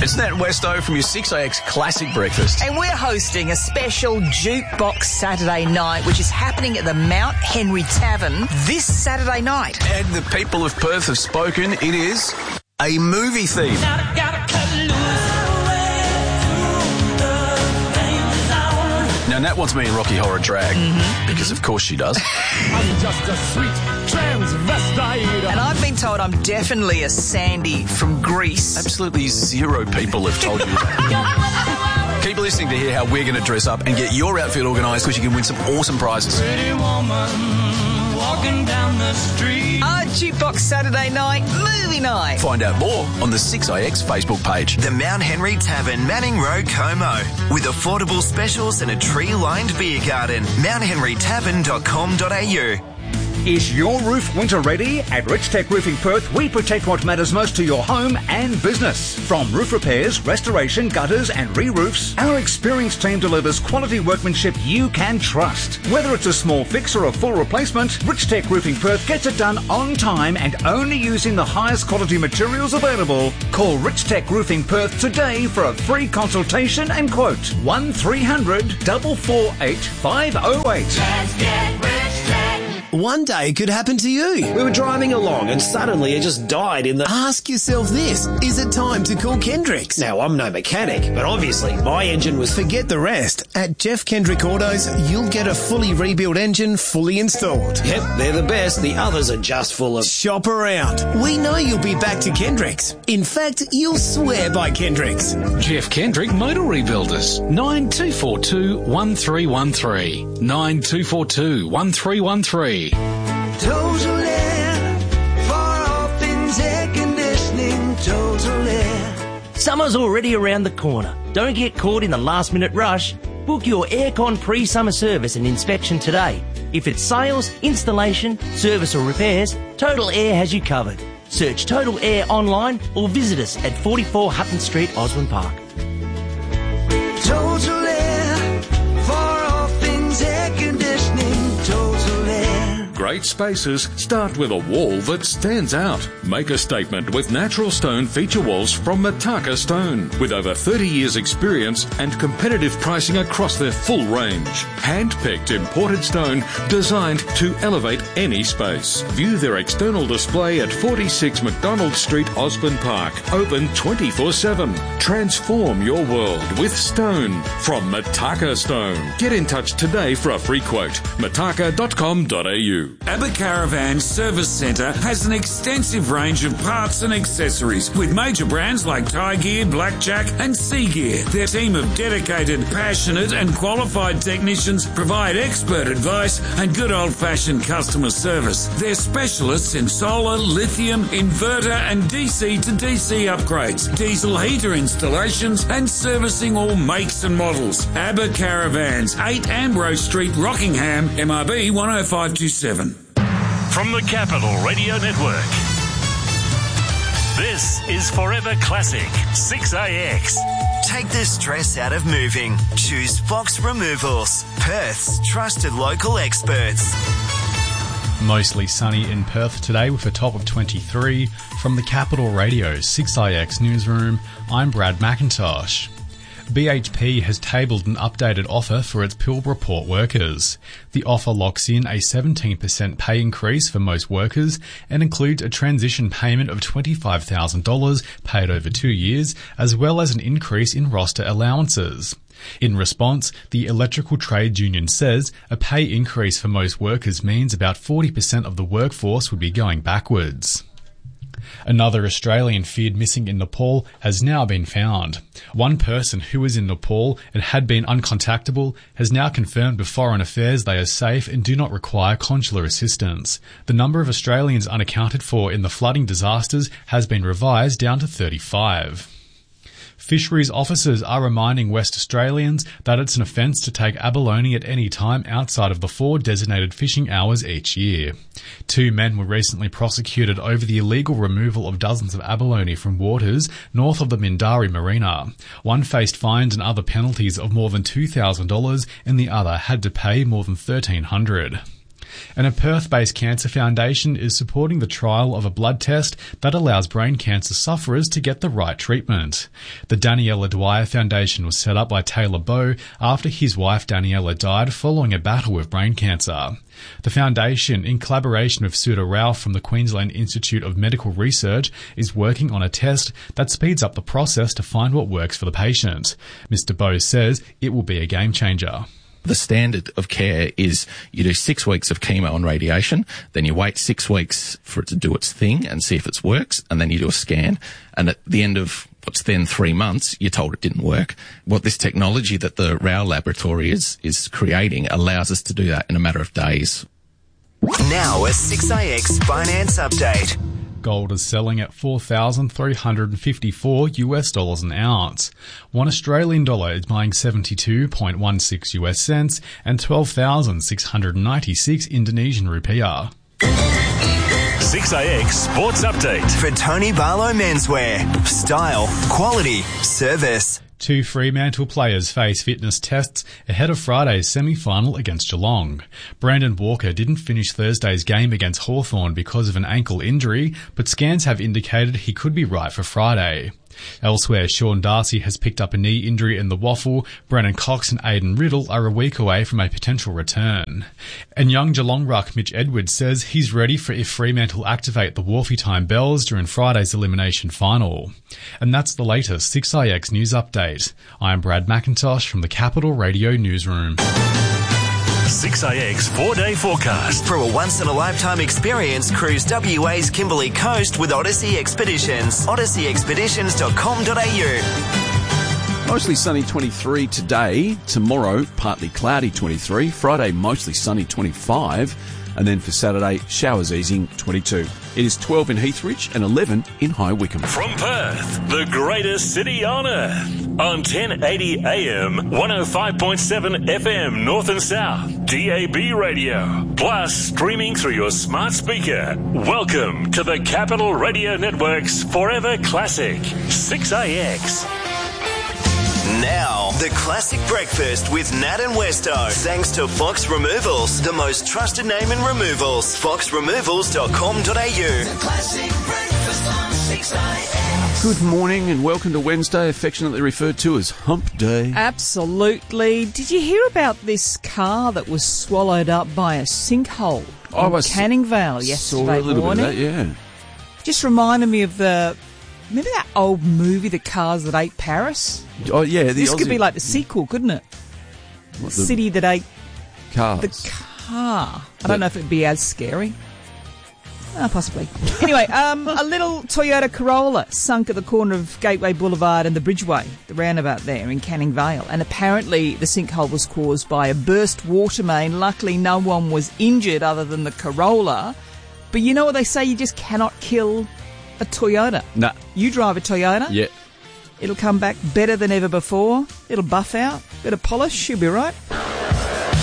It's Nat Westo from your 6AX Classic Breakfast. And we're hosting a special Jukebox Saturday night, which is happening at the Mount Henry Tavern this Saturday night. And the people of Perth have spoken. It is a movie theme. Now, Nat wants me in Rocky Horror Drag, because of course she does. I'm just a sweet transvestite. And I've been told I'm definitely a Sandy from Greece. Absolutely zero people have told you that. Keep listening to hear how we're going to dress up and get your outfit organised, because you can win some awesome prizes. Pretty woman walking down the street. Our Jukebox Saturday night, movie night. Find out more on the 6AX Facebook page. The Mount Henry Tavern, Manning Road, Como. With affordable specials and a tree-lined beer garden. mounthenrytavern.com.au. Is your roof winter ready? At Rich Tech Roofing Perth, we protect what matters most to your home and business. From roof repairs, restoration, gutters and re-roofs, our experienced team delivers quality workmanship you can trust. Whether it's a small fix or a full replacement, Rich Tech Roofing Perth gets it done on time and only using the highest quality materials available. Call Rich Tech Roofing Perth today for a free consultation and quote. 1300 448 508. Let's get Rich Tech. One day it could happen to you. We were driving along and suddenly it just died in the... Ask yourself this, is it time to call Kendricks? Now, I'm no mechanic, but obviously my engine was... Forget the rest. At Jeff Kendrick Autos, you'll get a fully rebuilt engine fully installed. Yep, they're the best. The others are just full of... Shop around. We know you'll be back to Kendricks. In fact, you'll swear by Kendricks. Jeff Kendrick Motor Rebuilders. 9242 1313. 9242 1313. Total Air. For all things air conditioning. Total Air. Summer's already around the corner. Don't get caught in the last-minute rush. Book your aircon pre-summer service and inspection today. If it's sales, installation, service or repairs, Total Air has you covered. Search Total Air online or visit us at 44 Hutton Street, Osborne Park. Total Air. For all things air conditioning. Total Air. Great spaces start with a wall that stands out. Make a statement with natural stone feature walls from Mataka Stone. With over 30 years experience and competitive pricing across their full range. Hand-picked imported stone designed to elevate any space. View their external display at 46 McDonald Street, Osborne Park. Open 24/7. Transform your world with stone from Mataka Stone. Get in touch today for a free quote. mataka.com.au. ABBA Caravan Service Centre has an extensive range of parts and accessories with major brands like Thai Gear, Blackjack and Sea Gear. Their team of dedicated, passionate and qualified technicians provide expert advice and good old-fashioned customer service. They're specialists in solar, lithium, inverter and DC to DC upgrades, diesel heater installations and servicing all makes and models. ABBA Caravans, 8 Ambrose Street, Rockingham, MRB 10527. From the Capital Radio Network, this is Forever Classic 6AX. Take the stress out of moving. Choose Fox Removals, Perth's trusted local experts. Mostly sunny in Perth today with a top of 23. From the Capital Radio 6IX newsroom, I'm Brad McIntosh. BHP has tabled an updated offer for its Pilbara port workers. The offer locks in a 17% pay increase for most workers and includes a transition payment of $25,000 paid over 2 years, as well as an increase in roster allowances. In response, the Electrical Trades Union says a pay increase for most workers means about 40% of the workforce would be going backwards. Another Australian feared missing in Nepal has now been found. One person who was in Nepal and had been uncontactable has now confirmed with Foreign Affairs they are safe and do not require consular assistance. The number of Australians unaccounted for in the flooding disasters has been revised down to 35. Fisheries officers are reminding West Australians that it's an offence to take abalone at any time outside of the 4 designated fishing hours each year. 2 men were recently prosecuted over the illegal removal of dozens of abalone from waters north of the Mindari Marina. One faced fines and other penalties of more than $2,000 and the other had to pay more than $1,300. And a Perth-based cancer foundation is supporting the trial of a blood test that allows brain cancer sufferers to get the right treatment. The Daniela Dwyer Foundation was set up by Taylor Bowe after his wife Daniela died following a battle with brain cancer. The foundation, in collaboration with Sudha Rao from the Queensland Institute of Medical Research, is working on a test that speeds up the process to find what works for the patient. Mr. Bowe says it will be a game changer. The standard of care is you do 6 weeks of chemo and radiation, then you wait 6 weeks for it to do its thing and see if it works, and then you do a scan, and at the end of what's then 3 months, you're told it didn't work. What this technology that the Rao Laboratory is creating allows us to do that in a matter of days. Now a 6AX finance update. Gold is selling at $4,354 an ounce. 1 Australian dollar is buying 72.16 US cents and 12,696 Indonesian rupiah. 6AX Sports Update. For Tony Barlow Menswear. Style, quality, service. 2 Fremantle players face fitness tests ahead of Friday's semi-final against Geelong. Brandon Walker didn't finish Thursday's game against Hawthorn because of an ankle injury, but scans have indicated he could be right for Friday. Elsewhere, Sean Darcy has picked up a knee injury in the waffle. Brennan Cox and Aidan Riddle are a week away from a potential return. And young Geelong ruck Mitch Edwards says he's ready for if Fremantle activate the Wharfie time bells during Friday's elimination final. And that's the latest 6IX News Update. I'm Brad McIntosh from the Capital Radio Newsroom. 6AX 4-day forecast. For a once-in-a-lifetime experience, cruise WA's Kimberley Coast with Odyssey Expeditions. odysseyexpeditions.com.au. Mostly sunny 23 today. Tomorrow, partly cloudy 23. Friday, mostly sunny 25. And then for Saturday, showers easing 22. It is 12 in Heathridge and 11 in High Wycombe. From Perth, the greatest city on earth. On 1080 AM, 105.7 FM North and South, DAB radio. Plus, streaming through your smart speaker. Welcome to the Capital Radio Network's Forever Classic, 6AX. Now, the classic breakfast with Nat and Westo. Thanks to Fox Removals, the most trusted name in removals. foxremovals.com.au. The classic breakfast on 6AM. Good morning and welcome to Wednesday, affectionately referred to as Hump Day. Absolutely. Did you hear about this car that was swallowed up by a sinkhole in Canning Vale yesterday saw a little morning? bit of that, yeah. Just reminded me of remember that old movie, The Cars That Ate Paris? Oh, yeah. This could be like the sequel, couldn't it? What, the city that ate cars. the car. I don't know if it'd be as scary. Possibly. Anyway, a little Toyota Corolla sunk at the corner of Gateway Boulevard and the Bridgeway, the roundabout there in Canning Vale. And apparently the sinkhole was caused by a burst water main. Luckily, no one was injured other than the Corolla. But you know what they say? You just cannot kill a Toyota. Nah. You drive a Toyota. Yeah. It'll come back better than ever before. It'll buff out. Bit of polish. You'll be right.